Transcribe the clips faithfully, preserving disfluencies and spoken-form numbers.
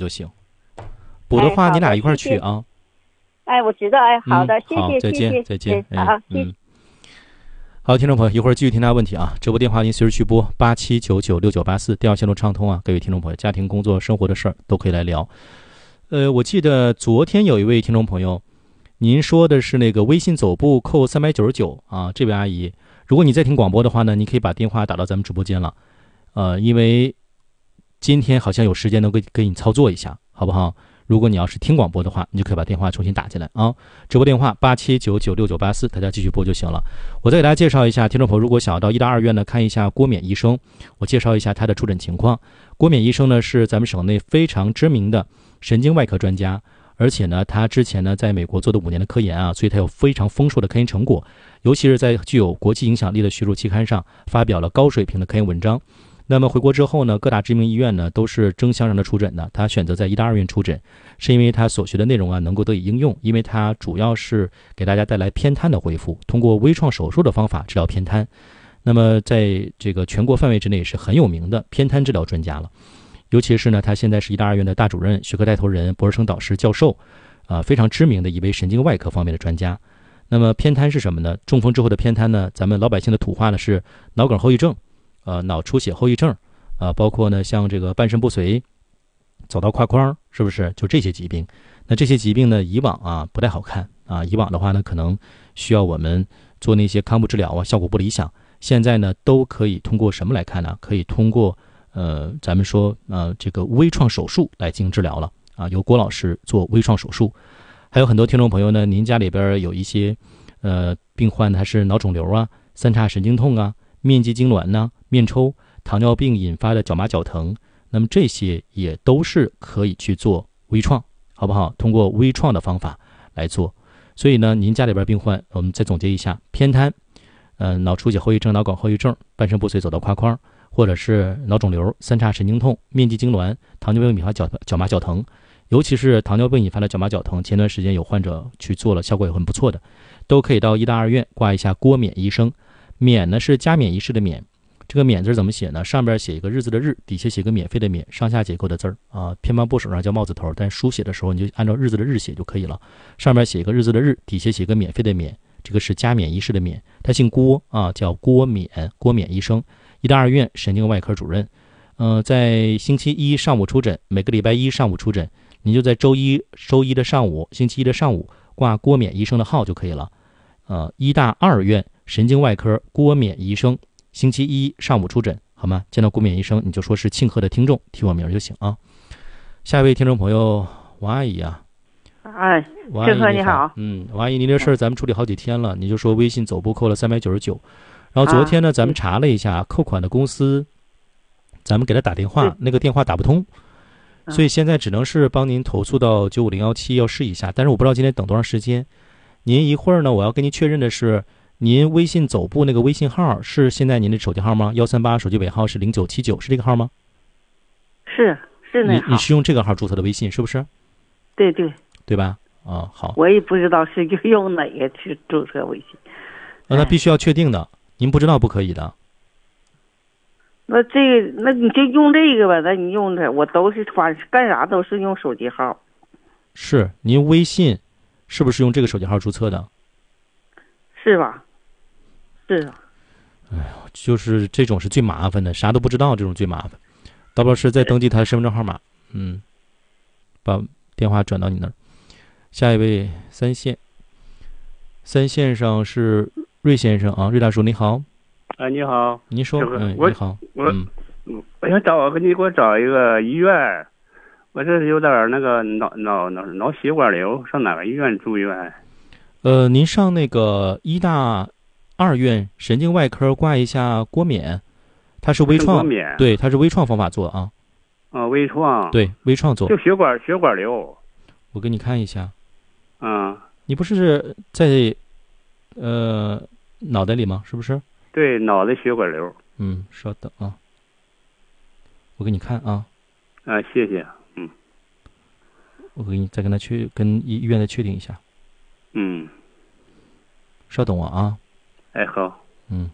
就行。补的话， 哎、 你俩一块儿去啊。 哎，我知道，哎，好的， 嗯、 谢谢， 再见， 谢谢， 再见， 哎、好，谢谢。 嗯。好，听众朋友，一会儿继续听他问题啊。直播电话您随时去拨八七九九六九八四，电话线路畅通啊。各位听众朋友，家庭、工作、生活的事儿都可以来聊。呃，我记得昨天有一位听众朋友，您说的是那个微信走步扣三百九十九啊。这位阿姨，如果你在听广播的话呢，你可以把电话打到咱们直播间了。呃，因为今天好像有时间能给给你操作一下，好不好？如果你要是听广播的话，你就可以把电话重新打进来啊。直播电话八七九九六九八四，大家继续拨就行了。我再给大家介绍一下，听众朋友如果想要到医大二院呢看一下郭冕医生，我介绍一下他的出诊情况。郭冕医生呢是咱们省内非常知名的神经外科专家，而且呢他之前呢在美国做的五年的科研啊，所以他有非常丰硕的科研成果，尤其是在具有国际影响力的学术期刊上发表了高水平的科研文章。那么回国之后呢，各大知名医院呢都是争相让他出诊的，他选择在医大二院出诊，是因为他所学的内容啊能够得以应用，因为他主要是给大家带来偏瘫的恢复，通过微创手术的方法治疗偏瘫。那么在这个全国范围之内是很有名的偏瘫治疗专家了，尤其是呢他现在是医大二院的大主任、学科带头人、博士生导师、教授，啊、呃、非常知名的一位神经外科方面的专家。那么偏瘫是什么呢？中风之后的偏瘫呢，咱们老百姓的土话呢是脑梗后遗症。呃，脑出血后遗症，啊，包括呢，像这个半身不遂、走道跨框，是不是？就这些疾病。那这些疾病呢，以往啊不太好看啊，以往的话呢，可能需要我们做那些康复治疗啊，效果不理想。现在呢，都可以通过什么来看呢？可以通过呃，咱们说呃，这个微创手术来进行治疗了啊，由郭老师做微创手术。还有很多听众朋友呢，您家里边有一些呃病患，他是脑肿瘤啊、三叉神经痛啊、面肌痉挛呢、面抽、糖尿病引发的脚麻脚疼，那么这些也都是可以去做微创，好不好？通过微创的方法来做。所以呢，您家里边病患，我们再总结一下：偏瘫、呃，脑出血后遗症、脑梗后遗症、半身不遂、走道跨框，或者是脑肿瘤、三叉神经痛、面肌痉挛、糖尿病引发脚脚麻脚疼。尤其是糖尿病引发的脚麻脚疼，前段时间有患者去做了，效果也很不错的，都可以到医大二院挂一下郭冕医生。冕呢是加冕仪式的冕，这个冕字怎么写呢？上边写一个日字的日，底下写个免费的免，上下结构的字儿啊，偏旁部首上叫帽字头，但书写的时候你就按照日字的日写就可以了。上边写一个日字的日，底下写个免费的免，这个是加冕仪式的冕。他姓郭啊，叫郭冕，郭冕医生，医大二院神经外科主任。呃，在星期一上午出诊，每个礼拜一上午出诊，你就在周一周一的上午、星期一的上午挂郭冕医生的号就可以了。呃，医大二院神经外科郭冕医生，星期一上午出诊，好吗？见到郭冕医生，你就说是庆贺的听众，提我名就行啊。下一位听众朋友王阿姨啊， 哎， 王阿姨庆贺你好， 嗯，王阿姨，您这事儿咱们处理好几天了，你就说微信走步扣了三百九十九，然后昨天呢， 啊、 咱们查了一下扣款的公司，咱们给他打电话，那个电话打不通，所以现在只能是帮您投诉到九五零幺七，要试一下，但是我不知道今天等多长时间。您一会儿呢，我要跟您确认的是，您微信走步那个微信号是现在您的手机号吗？幺三八手机尾号是零九七九，是这个号吗？ 是是那你号。 你是用这个号注册的微信是不是？ 对对对吧？啊，好。 我也不知道是用哪个去注册微信。 那、呃、必须要确定的，您不知道不可以的。 那这个，那你就用这个吧。那你用这，我都是反干啥都是用手机号。 是，您微信是不是用这个手机号注册的？ 是吧？是啊。 哎呀，就是这种是最麻烦的，啥都不知道，这种最麻烦。倒不是再登记他的身份证号码，嗯，把电话转到你那儿。下一位三线，三线上是瑞先生啊，瑞大叔你好。 啊，你好。 您说，嗯， 我你好， 我、 嗯、 我想找个你给我找一个医院，我这有点那个脑脑脑脑血管瘤，上哪个医院住院？ 呃，您上那个医大二院神经外科挂一下郭冕，他是微创，对，他是微创方法做啊。 啊，微创。 对，微创做。 就血管血管瘤。 我给你看一下。 嗯。 你不是在呃脑袋里吗？是不是？ 对，脑袋血管瘤。 嗯，稍等啊，我给你看啊。 啊，谢谢。嗯。 我给你再跟他去跟医院再确定一下。 嗯。 稍等我啊。 哎，好。 嗯。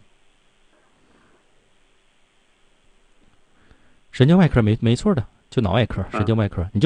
神经外科没没错的，就脑外科、神经外科，你就。